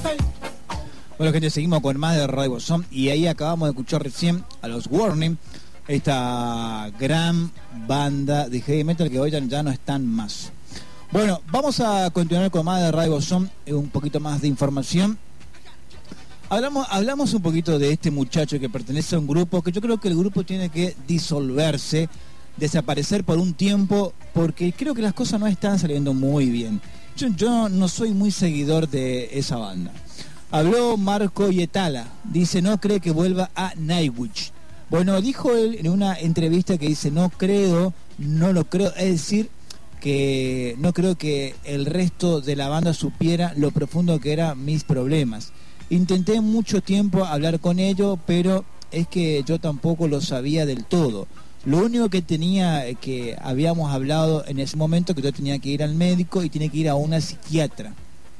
Bueno, gente, seguimos con más de Radio Bosón y ahí acabamos de escuchar recién a los Warning, esta gran banda de heavy metal que hoy ya no están más. Bueno, vamos a continuar con más de Radio Bosón, un poquito más de información. Hablamos un poquito de este muchacho que pertenece a un grupo, que yo creo que el grupo tiene que disolverse, desaparecer por un tiempo, porque creo que las cosas no están saliendo muy bien. Yo no soy muy seguidor de esa banda. Habló Marco Hietala, dice no cree que vuelva a Nightwish. Bueno, dijo él en una entrevista que dice no lo creo, es decir, que no creo que el resto de la banda supiera lo profundo que eran mis problemas. Intenté mucho tiempo hablar con ellos, pero es que yo tampoco lo sabía del todo. Lo único que habíamos hablado en ese momento, que yo tenía que ir al médico y tenía que ir a una psiquiatra.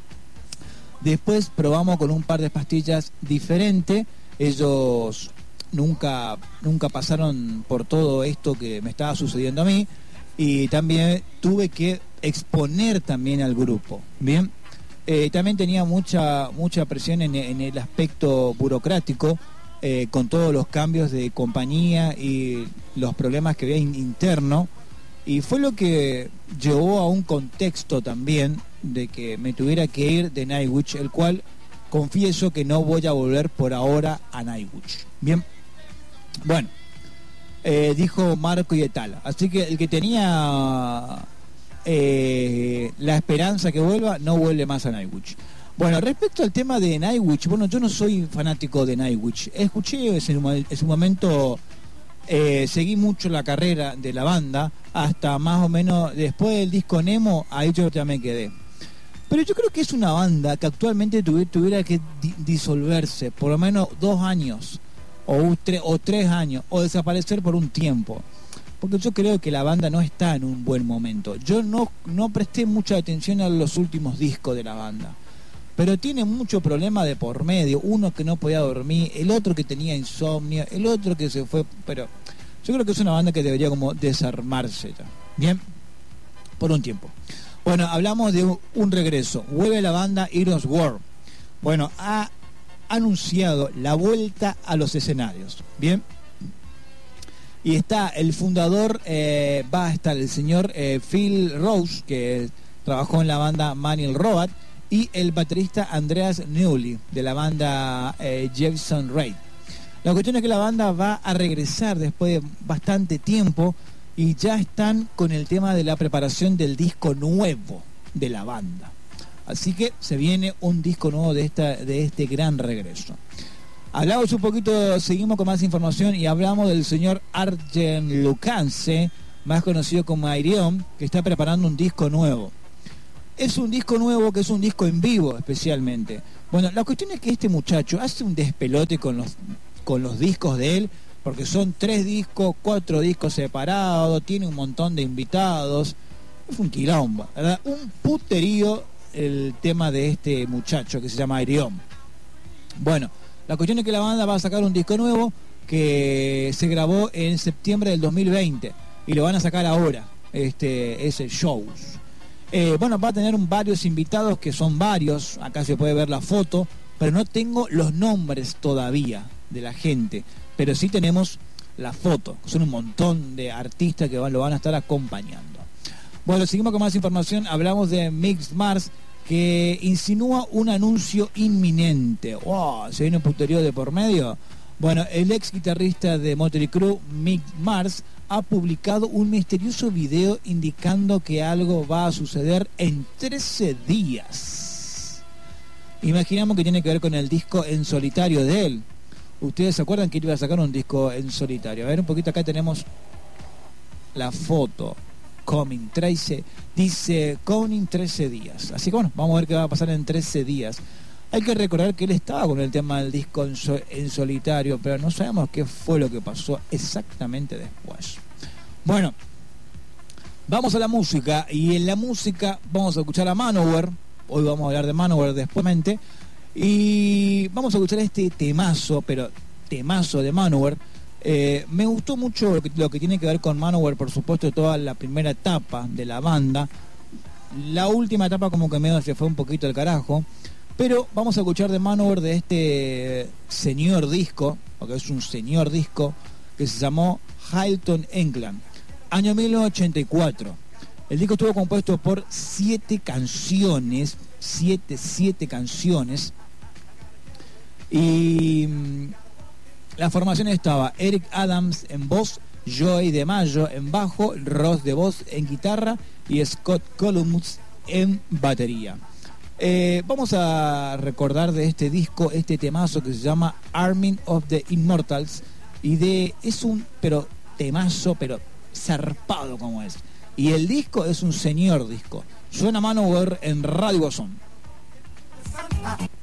Después probamos con un par de pastillas diferentes. Ellos nunca pasaron por todo esto que me estaba sucediendo a mí. Y también tuve que exponer también al grupo. Bien. También tenía mucha presión en el aspecto burocrático, con todos los cambios de compañía y los problemas que había interno, y fue lo que llevó a un contexto también de que me tuviera que ir de Nightwish, el cual confieso que no voy a volver por ahora a Nightwish. Bien, bueno, dijo Marco Hietala, así que el que tenía la esperanza que vuelva, no vuelve más a Nightwish. Bueno, respecto al tema de Nightwish, bueno, yo no soy fanático de Nightwish. Escuché en su momento, seguí mucho la carrera de la banda, hasta más o menos después del disco Nemo, ahí yo ya me quedé. Pero yo creo que es una banda que actualmente tuviera que disolverse, por lo menos 2 años, o 3 años, o desaparecer por un tiempo. Porque yo creo que la banda no está en un buen momento. Yo no presté mucha atención a los últimos discos de la banda, pero tiene mucho problema de por medio. Uno que no podía dormir, el otro que tenía insomnio, el otro que se fue. Pero yo creo que es una banda que debería como desarmarse ya. Bien, por un tiempo. Bueno, hablamos de un regreso. Vuelve la banda Heroes War. Bueno, ha anunciado la vuelta a los escenarios. Bien. Y está el fundador, va a estar el señor Phil Rose, que trabajó en la banda Manual Robot, y el baterista Andreas Newley, de la banda Jefferson Raid. La cuestión es que la banda va a regresar después de bastante tiempo y ya están con el tema de la preparación del disco nuevo de la banda. Así que se viene un disco nuevo de este gran regreso. Hablamos un poquito, seguimos con más información y hablamos del señor Arjen Lucance, más conocido como Ayreon, que está preparando un disco nuevo. Es un disco nuevo que es un disco en vivo especialmente. Bueno, la cuestión es que este muchacho hace un despelote con los discos de él, porque son 3 discos, 4 discos separados, tiene un montón de invitados. Es un quilombo, ¿verdad? Un puterío el tema de este muchacho que se llama Ayreon. Bueno, la cuestión es que la banda va a sacar un disco nuevo que se grabó en septiembre del 2020 y lo van a sacar ahora, ese shows. Bueno, va a tener varios invitados, que son varios, acá se puede ver la foto, pero no tengo los nombres todavía de la gente, pero sí tenemos la foto, son un montón de artistas que lo van a estar acompañando. Bueno, seguimos con más información, hablamos de Mick Mars, que insinúa un anuncio inminente. ¡Wow! ¿Se viene un puterío de por medio? Bueno, el ex guitarrista de Mötley Crüe, Mick Mars, ha publicado un misterioso video indicando que algo va a suceder en 13 días. Imaginamos que tiene que ver con el disco en solitario de él. ¿Ustedes se acuerdan que él iba a sacar un disco en solitario? A ver, un poquito acá tenemos la foto. Coming 13, dice Coming 13 días. Así que bueno, vamos a ver qué va a pasar en 13 días. Hay que recordar que él estaba con el tema del disco en solitario, pero no sabemos qué fue lo que pasó exactamente después. Bueno, vamos a la música, y en la música vamos a escuchar a Manowar. Hoy vamos a hablar de Manowar después, y vamos a escuchar este temazo, pero temazo de Manowar. Me gustó mucho lo que tiene que ver con Manowar, por supuesto, toda la primera etapa de la banda. La última etapa como que medio se fue un poquito al carajo, Pero vamos a escuchar de Manowar de este señor disco, porque es un señor disco, que se llamó Halton England, año 1984. El disco estuvo compuesto por 7 canciones, 7 canciones, y la formación estaba Eric Adams en voz, Joey DeMaggio en bajo, Ross de voz en guitarra y Scott Columbus en batería. Vamos a recordar de este disco, este temazo que se llama Army of the Immortals, es un temazo, pero zarpado como es. Y el disco es un señor disco. Suena Manowar en Radio Bozón.